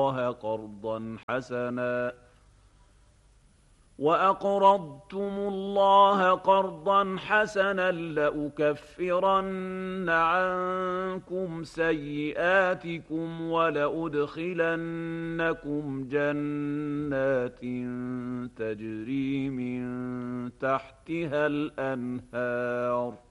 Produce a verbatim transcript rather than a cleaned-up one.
الله قرضا حسنا وأقرضتم الله قرضا حسنا لأكفرن عنكم سيئاتكم ولأدخلنكم جنات تجري من تحتها الأنهار